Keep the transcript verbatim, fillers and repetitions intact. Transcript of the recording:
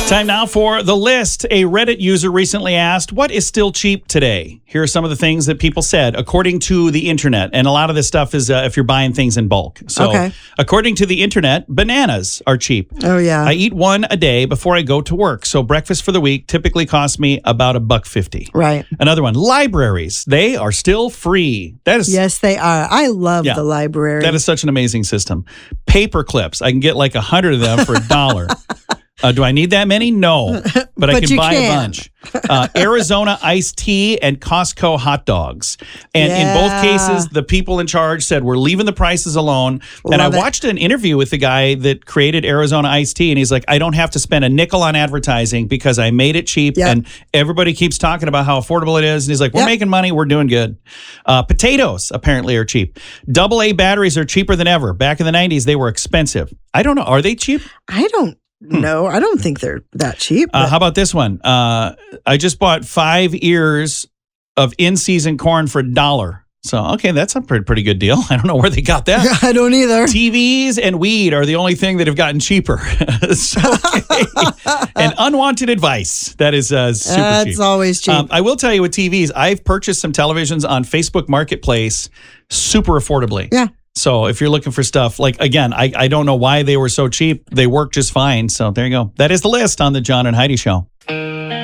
Time now for the list. A Reddit user recently asked, what is still cheap today? Here are some of the things that people said according to the internet. And a lot of this stuff is uh, if you're buying things in bulk. So Okay. according to the internet, bananas are cheap. Oh, yeah. I eat one a day before I go to work. So breakfast for the week typically costs me about a buck fifty. Right. Another one, libraries. They are still free. That is Yes, they are. I love Yeah. the library. That is such an amazing system. Paper clips. I can get like a hundred of them for a dollar. Uh, do I need that many? No, but, I But can you buy can. a bunch. Uh, Arizona iced tea and Costco hot dogs. And in both Yeah. cases, the people in charge said, we're leaving the prices alone. and I Love it. watched an interview with the guy that created Arizona iced tea, and he's like, I don't have to spend a nickel on advertising because I made it cheap. Yep. And everybody keeps talking about how affordable it is. And he's like, we're Yep. making money. We're doing good. Uh, potatoes apparently are cheap. Double A batteries are cheaper than ever. Back in the nineties, they were expensive. I don't know. Are they cheap? I don't know. I don't think they're that cheap. Uh, but- how about this one? Uh, I just bought five ears of in-season corn for a dollar. So, okay, that's a pretty, pretty good deal. I don't know where they got that. I don't either. T Vs and weed are the only thing that have gotten cheaper. So, okay. And unwanted advice. That is uh, super That's cheap. always cheap. Um, I will tell you with T Vs, I've purchased some televisions on Facebook Marketplace super affordably. Yeah. So if you're looking for stuff, like, again, I, I don't know why they were so cheap. They work just fine. So there you go. That is the list on the John and Heidi Show.